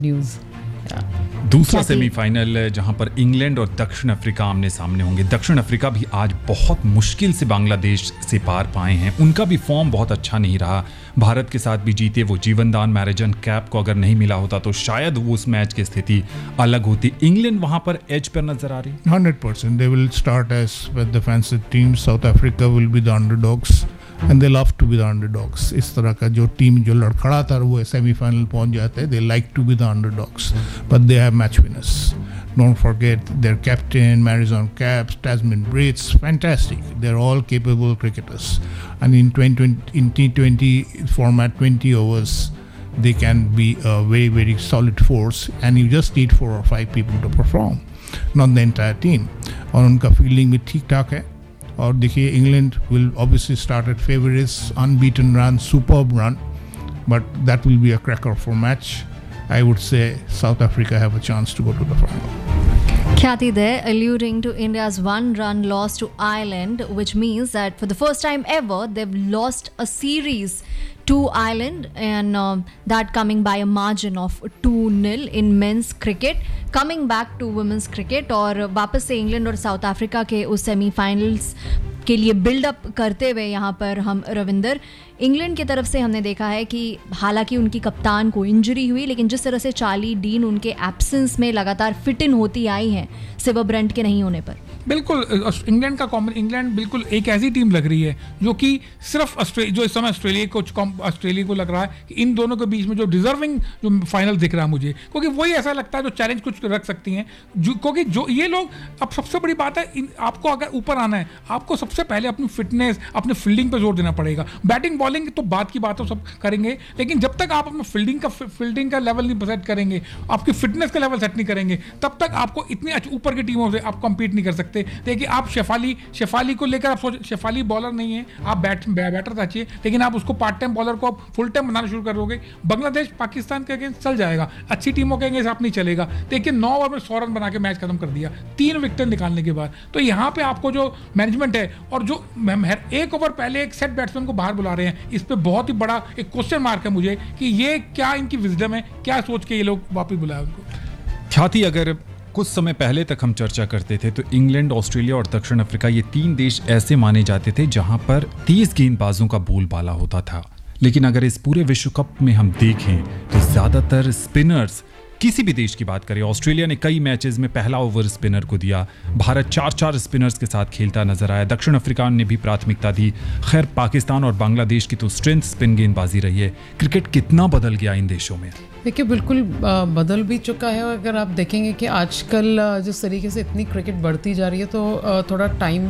News. दूसरा semifinal जहां पर इंग्लैंड और दक्षिण अफ्रीका आमने सामने होंगे। दक्षिण अफ्रीका भी आज बहुत मुश्किल से बांग्लादेश से पार पाए हैं। उनका भी फॉर्म बहुत अच्छा नहीं रहा। भारत के साथ भी जीते, वो जीवनदान मैरिजन कैप को अगर नहीं मिला होता तो शायद वो उस मैच की स्थिति अलग होती। इंग्लैंड वहां पर एज पर नजर आ रही। 100% they will start as with the fancied team. South Africa will be the underdogs and they love to be the underdogs. इस तरह का जो टीम जो लड़खड़ा था वो सेमीफाइनल पहुंच जाते हैं. They like to be the underdogs, but they have match winners. Don't forget their captain, Marizon Caps, Tasman Brits, fantastic. They're all capable cricketers. And in T20 format, 20 overs, they can be a very, very solid force. And you just need 4 or 5 people to perform, not the entire team. और उनका fielding भी ठीक ठाक है. और देखिए England will obviously start at favorites, unbeaten run, superb run, but that will be a cracker for match. I would say South Africa have a chance to go to the final. Khyati there alluding to India's one-run loss to Ireland, which means that for the first time ever they've lost a series to Ireland, and that coming by a margin of 2-0 in men's cricket. Coming back to women's cricket, और वापस से England और south Africa के उस semifinals के लिए buildup करते हुए यहाँ पर हम रविंदर, इंग्लैंड की तरफ से हमने देखा है कि हालांकि उनकी कप्तान को इंजरी हुई, लेकिन जिस तरह से चार्ली डीन उनके एब्सेंस में लगातार फिट इन होती आई हैं सिवा ब्रंट के नहीं होने पर, बिल्कुल इंग्लैंड बिल्कुल एक ऐसी टीम लग रही है जो कि सिर्फ जो इस समय ऑस्ट्रेलिया को लग रहा है कि इन दोनों के बीच में जो डिजर्विंग जो फाइनल दिख रहा है मुझे, क्योंकि वही ऐसा लगता है जो चैलेंज कुछ रख सकती हैं, क्योंकि जो ये लोग, अब सबसे बड़ी बात है आपको अगर ऊपर आना है आपको सबसे पहले अपनी फिटनेस, अपने फील्डिंग पर जोर देना पड़ेगा. बैटिंग बॉलिंग तो बात की बात है, सब करेंगे, लेकिन जब तक आप अपना फील्डिंग का लेवल नहीं सेट करेंगे, आपकी फिटनेस का लेवल सेट नहीं करेंगे, तब तक आपको इतनी ऊपर की टीमों से आप कम्पीट नहीं कर सकते. देखिए आप शेफाली को लेकर आप सोच, शेफाली बॉलर नहीं है, आप बैटर था चाहिए, लेकिन आप उसको पार्ट टाइम बॉलर को आप फुल टाइम बनाना शुरू करोगे. बांग्लादेश पाकिस्तान के अगेंस्ट चल जाएगा, अच्छी टीमों के अगेंस्ट आप नहीं चलेगा. देखिए 9 ओवर में 100 रन बना के मैच खत्म कर दिया 3 विकेट निकालने के बाद. तो यहाँ पे आपको जो मैनेजमेंट है और जो 1 ओवर पहले एक सेट बैट्समैन को बाहर बुला रहे हैं, इस पे बहुत ही बड़ा एक क्वेश्चन मार्क है मुझे कि ये क्या इनकी विजडम है, क्या सोच के ये लोग वापस बुलाया उनको. ख्याति, अगर कुछ समय पहले तक हम चर्चा करते थे तो इंग्लैंड, ऑस्ट्रेलिया और दक्षिण अफ्रीका ये 3 देश ऐसे माने जाते थे जहां पर 30 गेंदबाजों का बोलबाला होता था. लेकिन अगर इस पूरे विश्व कप में हम देखें तो ज्यादातर स्पिनर्स, किसी भी देश की बात करें, ऑस्ट्रेलिया ने कई मैचेस में पहला ओवर स्पिनर को दिया, भारत 4-4 स्पिनर्स के साथ खेलता नजर आया, दक्षिण अफ्रीका ने भी प्राथमिकता दी. खैर पाकिस्तान और बांग्लादेश की तो स्ट्रेंथ स्पिन गेंदबाजी रही है. क्रिकेट कितना बदल गया इन देशों में. देखिए बिल्कुल बदल भी चुका है. अगर आप देखेंगे कि आजकल जिस तरीके से इतनी क्रिकेट बढ़ती जा रही है तो थोड़ा टाइम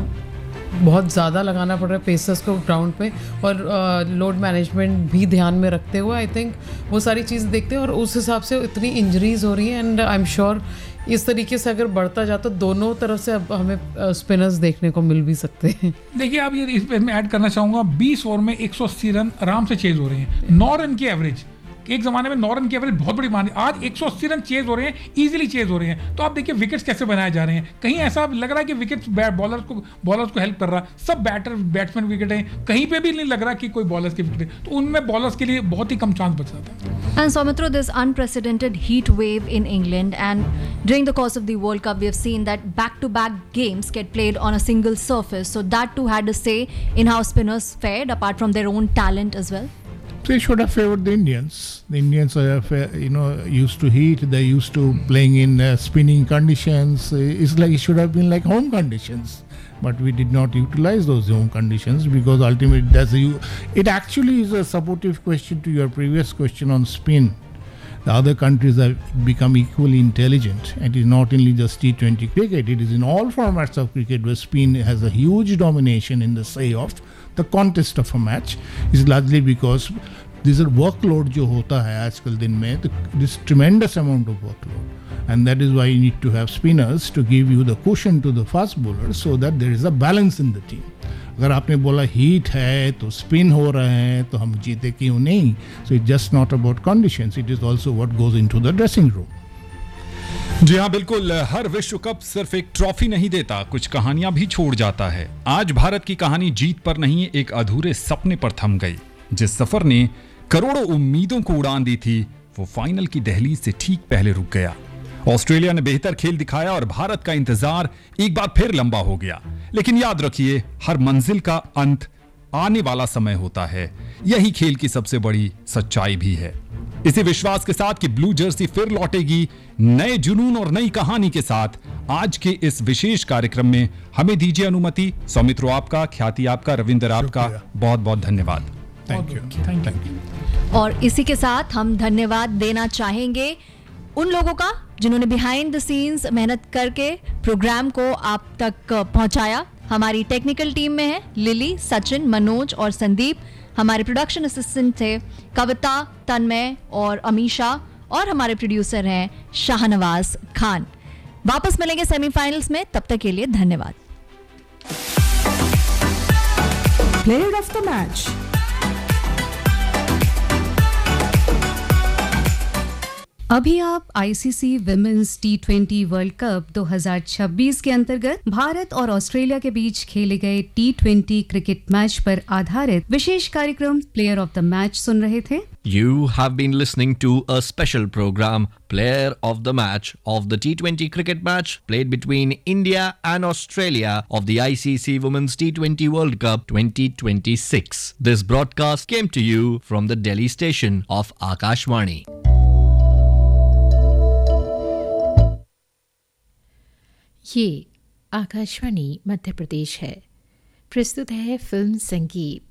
बहुत ज़्यादा लगाना पड़ रहा है पेसर्स को ग्राउंड पे, और लोड मैनेजमेंट भी ध्यान में रखते हुए आई थिंक वो सारी चीज़ देखते हैं, और उस हिसाब से इतनी इंजरीज हो रही हैं. एंड आई एम श्योर इस तरीके से अगर बढ़ता जाता तो दोनों तरफ से अब हमें स्पिनर्स देखने को मिल भी सकते हैं. देखिए आप ये इस पे मैं ऐड करना चाहूँगा, 20 ओवर में 180 रन आराम से चेज हो रहे हैं. 9 रन की एवरेज, एक जमाने में 9 रन की एवरेज बहुत बड़ी मान, आज 180 रन चेज हो रहे हैं, इजीली चेज हो रहे हैं. तो आप देखिए विकेट्स कैसे बनाए जा रहे हैं. कहीं ऐसा लग रहा है कि विकेट्स बॉलर्स को हेल्प कर रहा है. सब बैट्समैन विकेट हैं, कहीं पे भी नहीं लग रहा कि कोई बॉलर्स की विकेट है, तो उनमें बॉलर्स के लिए बहुत ही कम चांस बच जाता है. And Soumitra, this unprecedented heat wave in England, and during the course of the World Cup we have seen that back-to-back games get played on a single surface, so that too had a say in how spinners fared apart from their own talent as well. They should have favored the Indians. The Indians are, used to heat. They're used to playing in spinning conditions. It's like it should have been like home conditions, but we did not utilize those home conditions because ultimately it actually is a supportive question to your previous question on spin. The other countries have become equally intelligent. It is not only just T20 cricket. It is in all formats of cricket where spin has a huge domination in the say of the contest of a match. Is largely because this workload जो होता है आजकल दिन में, this tremendous amount of workload, and that is why you need to have spinners to give you the cushion to the fast bowlers so that there is a balance in the team. अगर आपने बोला heat है तो spin हो रहे हैं तो हम जीते क्यों नहीं. So it just not about conditions, it is also what goes into the dressing room. जी हाँ बिल्कुल, हर विश्व कप सिर्फ एक ट्रॉफी नहीं देता, कुछ कहानियां भी छोड़ जाता है. आज भारत की कहानी जीत पर नहीं, एक अधूरे सपने पर थम गई. जिस सफर ने करोड़ों उम्मीदों को उड़ान दी थी वो फाइनल की दहलीज से ठीक पहले रुक गया। ऑस्ट्रेलिया ने बेहतर खेल दिखाया और भारत का इंतजार एक बार फिर लंबा हो गया। लेकिन याद रखिए, हर मंजिल का अंत आने वाला समय होता है। यही खेल की सबसे बड़ी सच्चाई भी है। इसी विश्वास के साथ कि ब्लू जर्सी फिर लौटेगी नए जुनून और नई कहानी के साथ, आज के इस विशेष कार्यक्रम में हमें दीजिए अनुमति। सौमित्रो आपका, ख्याति आपका, रविंदर आपका बहुत बहुत धन्यवाद। Thank you. और इसी के साथ हम धन्यवाद देना चाहेंगे उन लोगों का जिन्होंने बिहाइंड द सीन्स मेहनत करके प्रोग्राम को आप तक पहुंचाया। हमारी टेक्निकल टीम में है लिली, सचिन, मनोज और संदीप। हमारे प्रोडक्शन असिस्टेंट थे कविता, तन्मय और अमीशा, और हमारे प्रोड्यूसर हैं शाहनवाज खान। वापस मिलेंगे सेमीफाइनल्स में, तब तक के लिए धन्यवाद। Player of the match. अभी आप ICC women's T20 world cup 2026 के अंतर्गत भारत और ऑस्ट्रेलिया के बीच खेले गए T20 क्रिकेट मैच पर आधारित विशेष कार्यक्रम प्लेयर ऑफ द मैच सुन रहे थे। You have been listening to a special program, Player of the Match, of the T20 cricket match played between India and Australia of the ICC Women's T20 World Cup 2026. This broadcast came to you from the Delhi station of Akashvani. ये आकाशवाणी मध्य प्रदेश है। प्रस्तुत है film संगीत।